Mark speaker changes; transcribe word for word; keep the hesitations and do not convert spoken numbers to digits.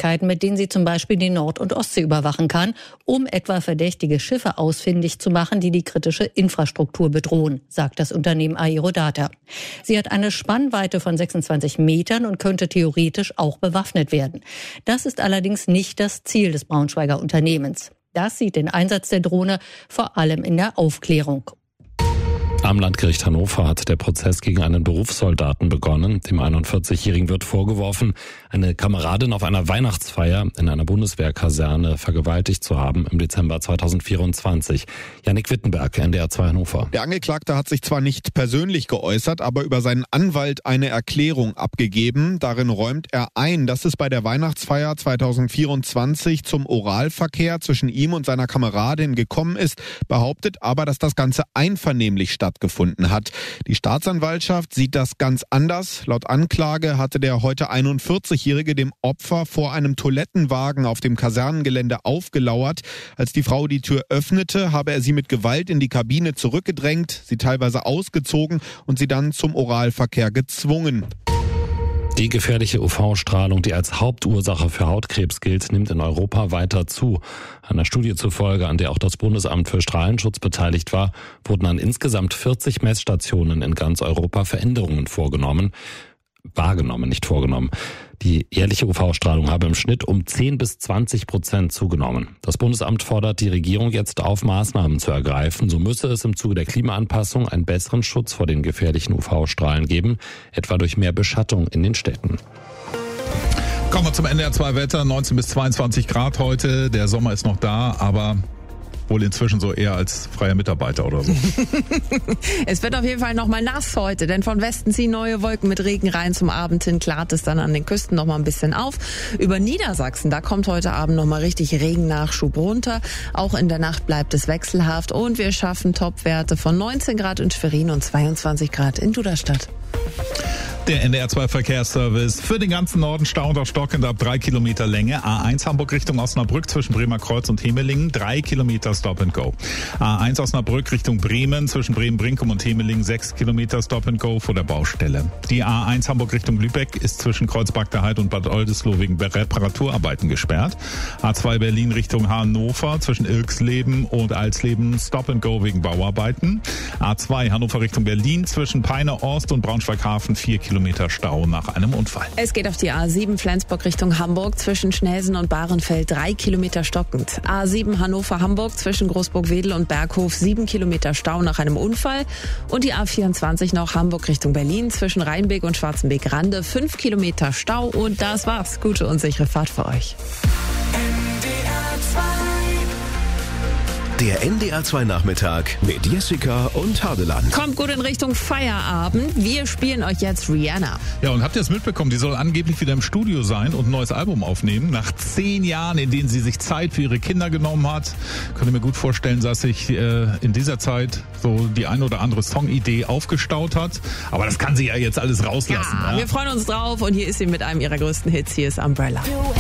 Speaker 1: Fähigkeiten, mit denen sie zum Beispiel die Nord- und Ostsee überwachen kann, um etwa verdächtige Schiffe ausfindig zu machen, die die kritische Infrastruktur bedrohen, sagt das Unternehmen Aerodata. Sie hat eine Spannweite von sechsundzwanzig Metern und könnte theoretisch auch bewaffnet werden. Das ist allerdings nicht das Ziel des Braunschweiger Unternehmens. Das sieht den Einsatz der Drohne vor allem in der Aufklärung.
Speaker 2: Am Landgericht Hannover hat der Prozess gegen einen Berufssoldaten begonnen. Dem einundvierzigjährigen wird vorgeworfen, eine Kameradin auf einer Weihnachtsfeier in einer Bundeswehrkaserne vergewaltigt zu haben im Dezember zweitausendvierundzwanzig. Jannik Wittenberg, N D R zwei Hannover.
Speaker 3: Der Angeklagte hat sich zwar nicht persönlich geäußert, aber über seinen Anwalt eine Erklärung abgegeben. Darin räumt er ein, dass es bei der Weihnachtsfeier zweitausendvierundzwanzig zum Oralverkehr zwischen ihm und seiner Kameradin gekommen ist, behauptet aber, dass das Ganze einvernehmlich stattgefunden hat. Die Staatsanwaltschaft sieht das ganz anders. Laut Anklage hatte der heute einundvierzigjährige dem Opfer vor einem Toilettenwagen auf dem Kasernengelände aufgelauert. Als die Frau die Tür öffnete, habe er sie mit Gewalt in die Kabine zurückgedrängt, sie teilweise ausgezogen und sie dann zum Oralverkehr gezwungen.
Speaker 2: Die gefährliche U V-Strahlung, die als Hauptursache für Hautkrebs gilt, nimmt in Europa weiter zu. Einer Studie zufolge, an der auch das Bundesamt für Strahlenschutz beteiligt war, wurden an insgesamt vierzig Messstationen in ganz Europa Veränderungen vorgenommen. wahrgenommen, nicht vorgenommen. Die jährliche U V-Strahlung habe im Schnitt um zehn bis zwanzig Prozent zugenommen. Das Bundesamt fordert die Regierung jetzt auf, Maßnahmen zu ergreifen. So müsse es im Zuge der Klimaanpassung einen besseren Schutz vor den gefährlichen U V-Strahlen geben, etwa durch mehr Beschattung in den Städten.
Speaker 4: Kommen wir zum N D R zwei Wetter, neunzehn bis zweiundzwanzig Grad heute. Der Sommer ist noch da, aber wohl inzwischen so eher als freier Mitarbeiter oder so.
Speaker 5: Es wird auf jeden Fall noch mal nass heute, denn von Westen ziehen neue Wolken mit Regen rein. Zum Abend hin klart es dann an den Küsten noch mal ein bisschen auf. Über Niedersachsen, da kommt heute Abend noch mal richtig Regennachschub runter. Auch in der Nacht bleibt es wechselhaft und wir schaffen Topwerte von neunzehn Grad in Schwerin und zweiundzwanzig Grad in Duderstadt.
Speaker 4: Der N D R zwei Verkehrsservice für den ganzen Norden stauend auf stockend ab drei Kilometer Länge. A eins Hamburg Richtung Osnabrück zwischen Bremer Kreuz und Hemelingen, drei Kilometer Stop and Go. A eins Osnabrück Richtung Bremen zwischen Bremen-Brinkum und Hemelingen, sechs Kilometer Stop and Go vor der Baustelle. Die A eins Hamburg Richtung Lübeck ist zwischen Kreuzberg-der-Heid und Bad Oldesloe wegen Reparaturarbeiten gesperrt. A zwei Berlin Richtung Hannover zwischen Ilksleben und Alsleben Stop and Go wegen Bauarbeiten. A zwei Hannover Richtung Berlin zwischen Peine Ost und Braunschweig-Hafen, vier Kilometer Stau nach einem Unfall.
Speaker 5: Es geht auf die A sieben Flensburg Richtung Hamburg zwischen Schnelsen und Bahrenfeld, drei Kilometer stockend. A sieben Hannover-Hamburg zwischen Großburg-Wedel und Berghof, sieben Kilometer Stau nach einem Unfall. Und die A vierundzwanzig noch Hamburg Richtung Berlin zwischen Rheinbeek und Schwarzenbeek-Rande, fünf Kilometer Stau. Und das war's. Gute und sichere Fahrt für euch.
Speaker 6: Der N D R zwei Nachmittag mit Jessica und Hadeland.
Speaker 5: Kommt gut in Richtung Feierabend. Wir spielen euch jetzt Rihanna.
Speaker 4: Ja, und habt ihr es mitbekommen? Die soll angeblich wieder im Studio sein und ein neues Album aufnehmen. Nach zehn Jahren, in denen sie sich Zeit für ihre Kinder genommen hat. Könnt ihr mir gut vorstellen, dass sich äh, in dieser Zeit so die ein oder andere Songidee aufgestaut hat. Aber das kann sie ja jetzt alles rauslassen.
Speaker 5: Ja,
Speaker 4: ja?
Speaker 5: Wir freuen uns drauf und hier ist sie mit einem ihrer größten Hits. Hier ist Umbrella.